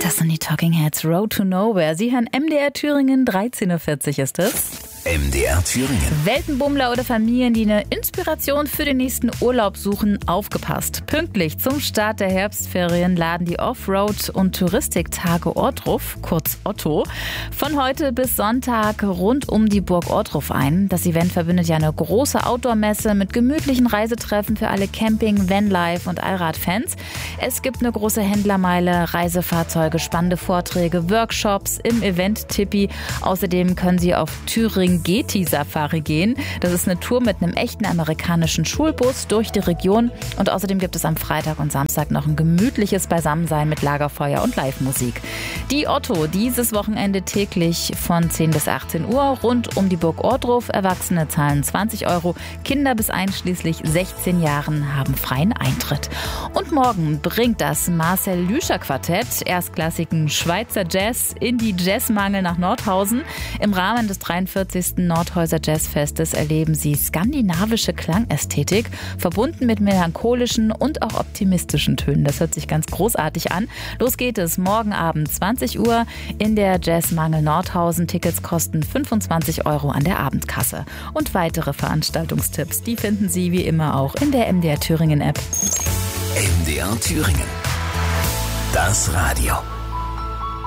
Das sind die Talking Heads, Road to Nowhere. Sie hören MDR Thüringen, 13.40 Uhr ist es. MDR Thüringen. Weltenbummler oder Familien, die eine Inspiration für den nächsten Urlaub suchen, aufgepasst. Pünktlich zum Start der Herbstferien laden die Offroad- und Touristiktage Ohrdruf, kurz Otto, von heute bis Sonntag rund um die Burg Ohrdruf ein. Das Event verbindet ja eine große Outdoor-Messe mit gemütlichen Reisetreffen für alle Camping-, Vanlife- und Allrad-Fans. Es gibt eine große Händlermeile, Reisefahrzeuge, spannende Vorträge, Workshops im Event-Tippi. Außerdem können Sie auf Thüringen-Geti-Safari gehen. Das ist eine Tour mit einem echten amerikanischen Schulbus durch die Region. Und außerdem gibt es am Freitag und Samstag noch ein gemütliches Beisammensein mit Lagerfeuer und Live-Musik. Die Otto dieses Wochenende täglich von 10 bis 18 Uhr rund um die Burg Ohrdruf. Erwachsene zahlen 20 €, Kinder bis einschließlich 16 Jahren haben freien Eintritt. Und morgen bringt das Marcel Lüscher Quartett erstklassigen Schweizer Jazz in die Jazzmangel nach Nordhausen. Im Rahmen des 43. Nordhäuser Jazzfestes erleben Sie skandinavische Klangästhetik, verbunden mit melancholischen und auch optimistischen Tönen. Das hört sich ganz großartig an. Los geht es morgen Abend 20 Uhr in der Jazzmangel Nordhausen. Tickets kosten 25 € an der Abendkasse. Und weitere Veranstaltungstipps, die finden Sie wie immer auch in der MDR Thüringen App. MDR Thüringen. Das Radio.